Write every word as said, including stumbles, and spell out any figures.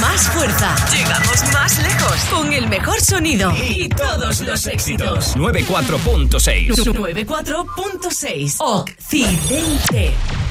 más fuerza. Llegamos más lejos. Con el mejor sonido. Y todos los éxitos. noventa y cuatro punto seis. noventa y cuatro punto seis. Occidente.